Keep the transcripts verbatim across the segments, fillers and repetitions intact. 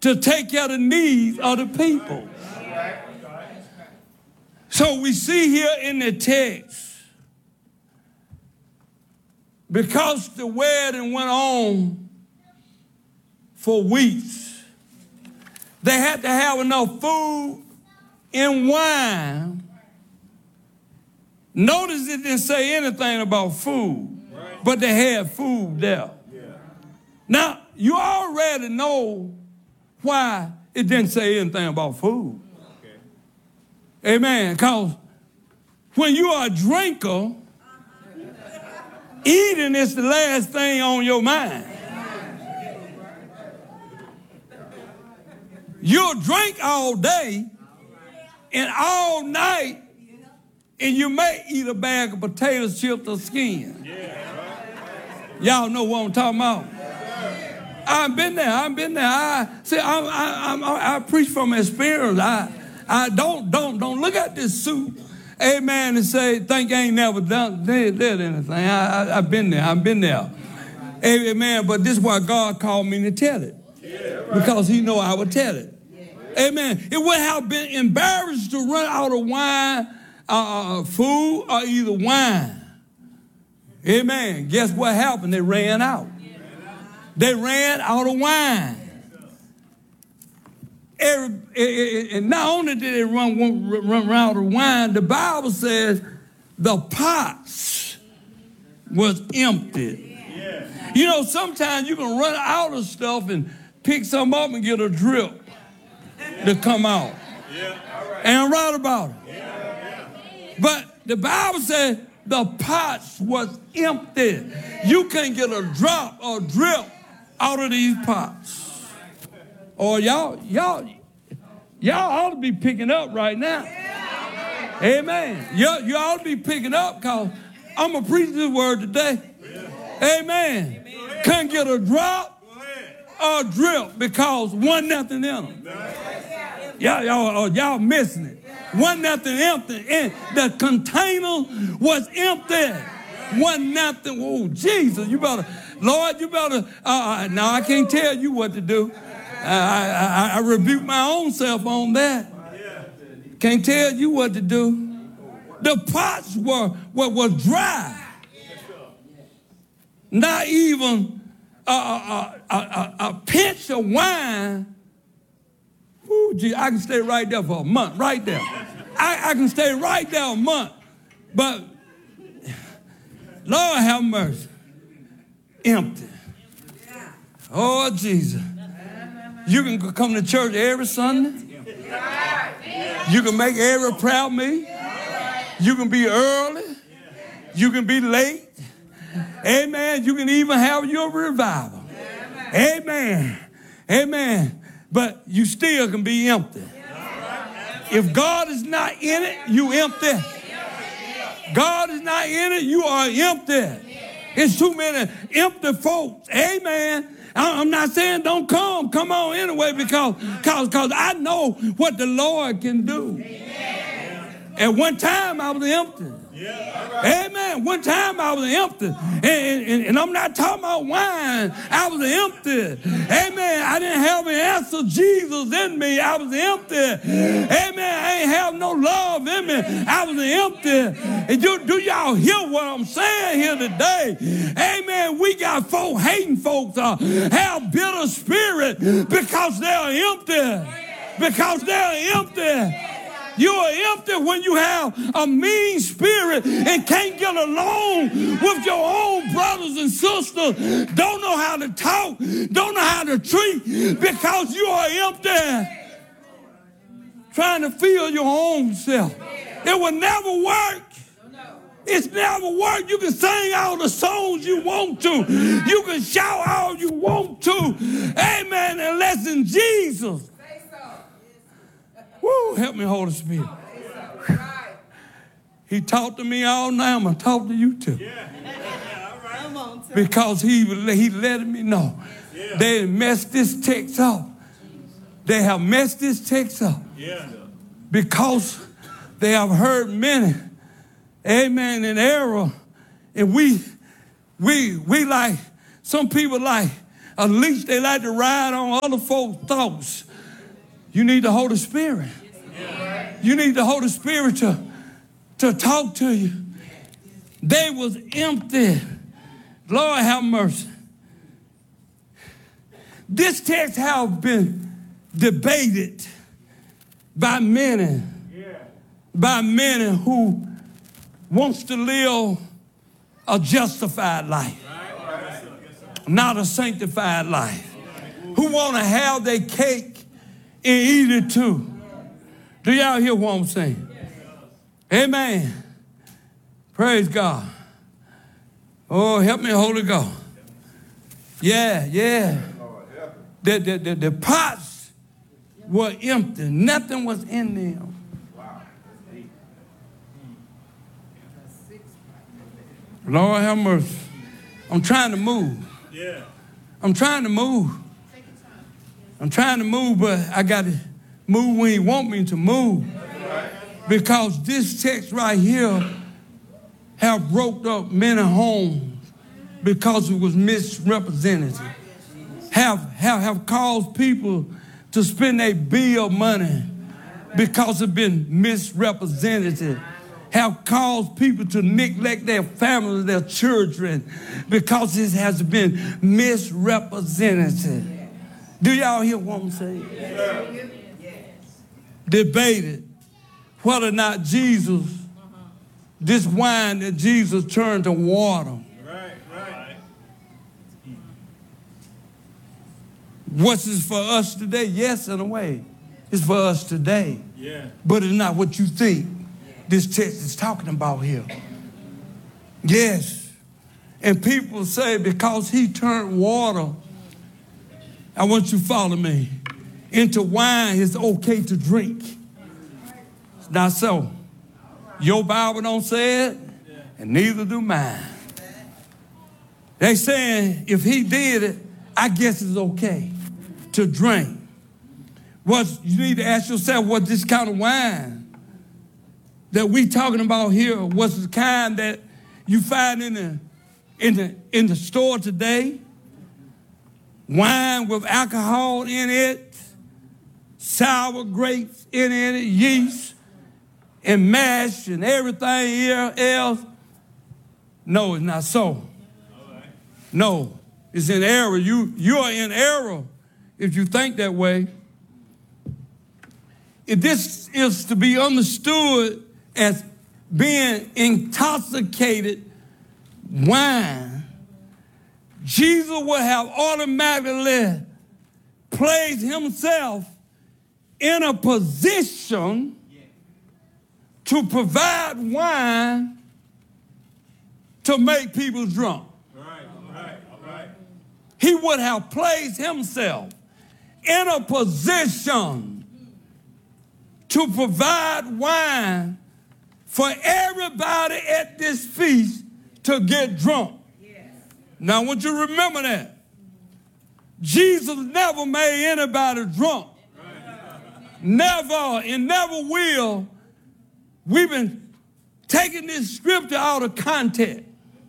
to take care of the needs of the people. So we see here in the text, because the wedding went on for weeks, they had to have enough food and wine. Notice it didn't say anything about food, but they had food there. Now, you already know why it didn't say anything about food. Okay. Amen. Because when you are a drinker, eating is the last thing on your mind. You'll drink all day and all night, and you may eat a bag of potatoes, chips, or skin. Y'all know what I'm talking about. I've been there. I've been there. I see. I, I, I, I preach from experience. I, I don't, don't, don't look at this suit, amen, and say, think I ain't never done did, did anything. I, I, I've been there. I've been there, amen. But this is why God called me to tell it, because He know I would tell it, amen. It would have been embarrassed to run out of wine, uh, food, or either wine, amen. Guess what happened? They ran out. They ran out of wine. Every, and not only did they run, run out of wine, the Bible says the pots was empty. Yeah. You know, sometimes you can run out of stuff and pick some up and get a drip yeah. to come out. Yeah. Right. And I'm right about it. Yeah. But the Bible says the pots was empty. You can't get a drop or drip out of these pots. Or y'all, y'all, y'all ought to be picking up right now. Amen. You, you ought to be picking up, because I'm going to preach this word today. Amen. Can't get a drop or a drip because one nothing in them. Y'all, y'all, y'all missing it. One nothing empty. And the container was empty. One nothing. Oh, Jesus, you better... Lord, you better, uh, now I can't tell you what to do. I, I, I rebuke my own self on that. Can't tell you what to do. The pots were, were, were dry. Not even a, a, a, a, a pinch of wine. Ooh, gee, I can stay right there for a month, right there. I, I can stay right there a month. But, Lord have mercy. Empty. Oh, Jesus. You can come to church every Sunday. You can make every prayer meeting. You can be early. You can be late. Amen. You can even have your revival. Amen. Amen. But you still can be empty. If God is not in it, you empty. God is not in it, you are empty. It's too many empty folks. Amen. I'm not saying don't come. Come on anyway, because cause, cause I know what the Lord can do. At one time, I was empty. Amen. One time, I was empty. And, and, and I'm not talking about wine. I was empty. Amen. I didn't have an answer Jesus in me. I was empty. Amen. I ain't have no love in me. I was empty. And you, do y'all hear what I'm saying here today? Amen. We got folk hating folks uh, have bitter spirit because they're empty. Because they're empty. You are empty when you have a mean spirit and can't get along with your own brothers and sisters. Don't know how to talk. Don't know how to treat because you are empty. Trying to feel your own self. It will never work. It's never worked. You can sing all the songs you want to. You can shout all you want to. Amen. Unless in Jesus. Woo, help me, Holy Spirit. He talked to me all night. I'm going to talk to you too. Because he, he let me know. They messed this text up. They have messed this text up. Because they have heard many, amen, in error. And we, we, we like, some people like, a leash they like to ride on other folks' thoughts. You need the Holy Spirit. You need the Holy Spirit to, to talk to you. They was empty. Lord have mercy. This text has been debated by many, by many who wants to live a justified life, not a sanctified life, who want to have their cake and eat it too. Do y'all hear what I'm saying? Amen. Praise God. Oh, help me, Holy Ghost. Yeah, yeah. The, the, the, the pots were empty. Nothing was in them. Lord have mercy. I'm trying to move. Yeah. I'm trying to move. I'm trying to move, but I got to move when He want me to move. Because this text right here have broke up many homes because it was misrepresented. Have, have, have caused people to spend their bill money because it's been misrepresented. Have caused people to neglect their families, their children, because it has been misrepresented. Do y'all hear what I'm saying? Yes. Debated whether or not Jesus, this wine that Jesus turned to water, right, right. What's this for us today? Yes, in a way. It's for us today. Yeah. But it's not what you think this text is talking about here. Yes. And people say because He turned water, I want you to follow me, into wine, it's okay to drink. It's not so. Your Bible don't say it, and neither do mine. They saying if He did it, I guess it's okay to drink. What you need to ask yourself, what this kind of wine that we talking about here was the kind that you find in the in the in the store today. Wine with alcohol in it, sour grapes in it, yeast and mash and everything else. No, it's not so. No, it's in error. You you are in error if you think that way. If this is to be understood as being intoxicated wine, Jesus would have automatically placed Himself in a position to provide wine to make people drunk. Right, right, right. He would have placed Himself in a position to provide wine for everybody at this feast to get drunk. Yes. Now I want you to remember that. Jesus never made anybody drunk. Right. Never and never will. We've been taking this scripture out of context.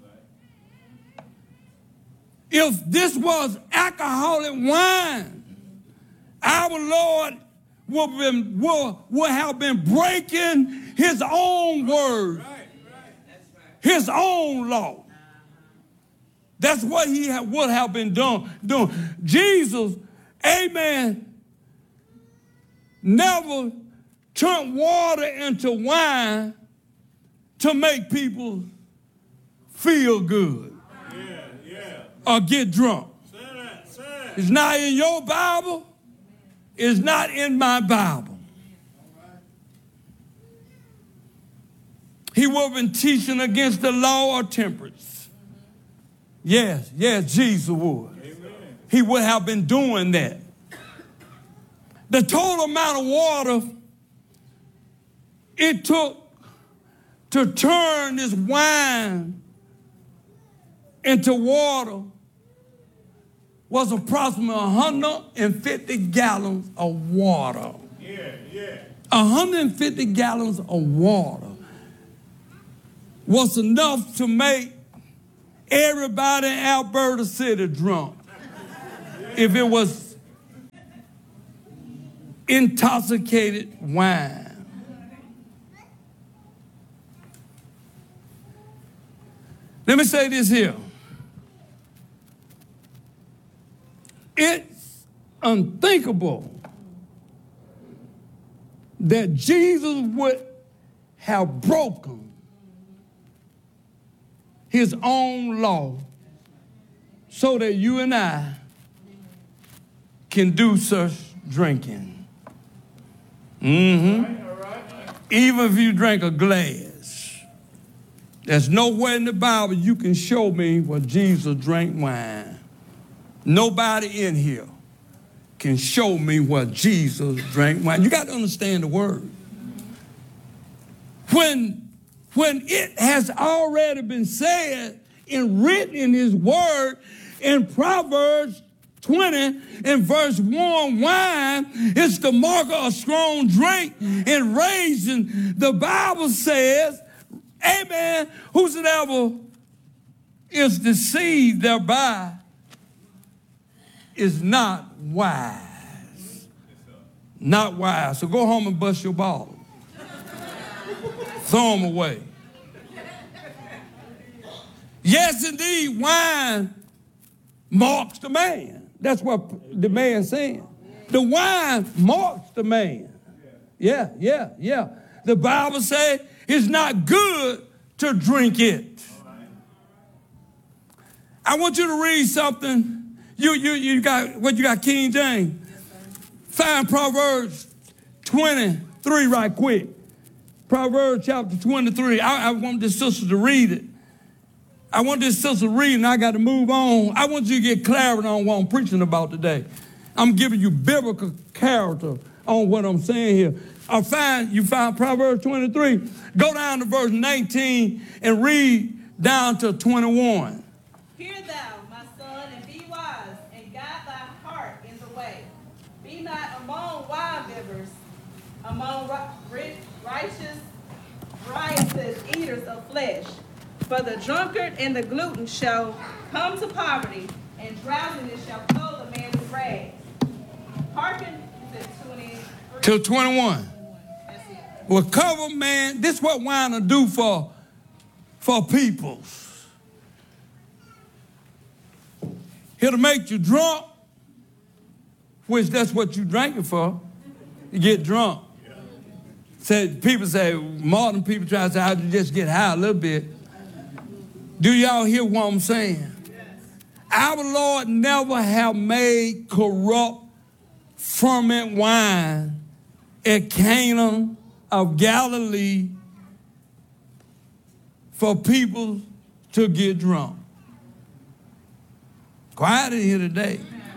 If this was alcoholic wine, our Lord would have been, would, would have been breaking His own word, right, right. His own law. That's what He ha- would have been done, doing. Jesus, amen, never turned water into wine to make people feel good yeah, yeah. or get drunk. Say that, say that. It's not in your Bible. It's not in my Bible. He would have been teaching against the law of temperance. Yes, yes, Jesus would. Amen. He would have been doing that. The total amount of water it took to turn this wine into water was approximately one hundred fifty gallons of water. Yeah, yeah. one hundred fifty gallons of water was enough to make everybody in Alberta City drunk. if it was intoxicated wine. Let me say this here. It's unthinkable that Jesus would have broken his own law so that you and I can do such drinking. Mm-hmm. All right, all right. Even if you drink a glass, there's nowhere in the Bible you can show me where Jesus drank wine. Nobody in here can show me where Jesus drank wine. You got to understand the word. When, when it has already been said and written in his word in Proverbs twenty and verse one, wine is the mark of a strong drink and raising. The Bible says, amen, whosoever is deceived thereby is not wise. Not wise. So go home and bust your ball. Throw them away. Yes, indeed, wine marks the man. That's what the man's saying. The wine marks the man. Yeah, yeah, yeah. The Bible says it's not good to drink it. I want you to read something. You, you, you got, what you got, King James? Find Proverbs twenty-three right quick. Proverbs chapter twenty-three. I, I want this sister to read it. I want this sister to read, and I got to move on. I want you to get clarity on what I'm preaching about today. I'm giving you biblical character on what I'm saying here. I find, you find Proverbs twenty-three. Go down to verse nineteen and read down to twenty-one. Hear thou, my son, and be wise, and guide thy heart in the way. Be not among winebibbers, among rich, righteous, riotous eaters of flesh. For the drunkard and the glutton shall come to poverty, and drowsiness shall clothe a man with rags. Hearken to twenty-three. Till twenty-one. That's it. Well, cover, man, this is what wine will do for, for people. It'll make you drunk, which that's what you drink it for. You get drunk. Yeah. Say, people say, modern people try to say, I just get high a little bit. Do y'all hear what I'm saying? Yes. Our Lord never have made corrupt ferment wine at Cana of Galilee for people to get drunk. Quiet in here today.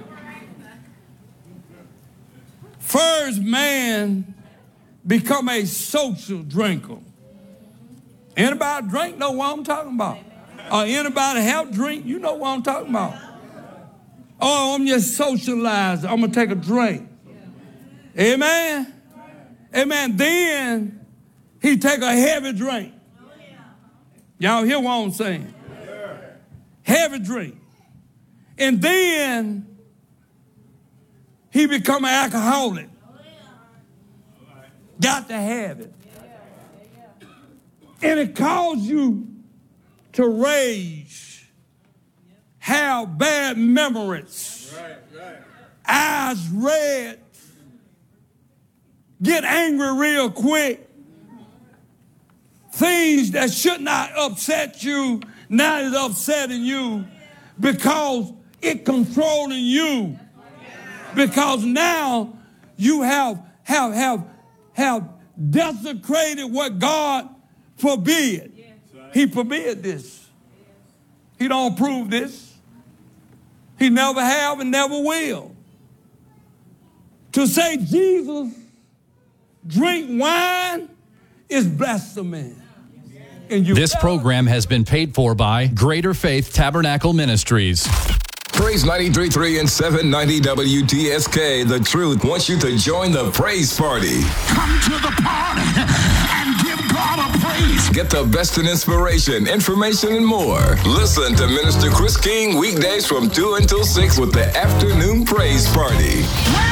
First man become a social drinker. Anybody drink know what I'm talking about? Or anybody have drink, you know what I'm talking about. Oh, I'm just socializing. I'm going to take a drink. Amen. Amen. Then he take a heavy drink. Y'all hear what I'm saying? Heavy drink. And then he become an alcoholic. Got to have it. And it caused you to rage, have bad memories, right, right. Eyes red, get angry real quick. Things that should not upset you, now is upsetting you because it controlling you. Because now you have have have have desecrated what God forbid. He forbid this. He don't approve this. He never have and never will. To say Jesus drink wine is blasphemy. And you this program has been paid for by Greater Faith Tabernacle Ministries. Praise ninety-three point three and seven ninety W T S K. The Truth wants you to join the praise party. Come to the party and give God God of praise. Get the best in inspiration, information, and more. Listen to Minister Chris King weekdays from two until six with the Afternoon Praise Party.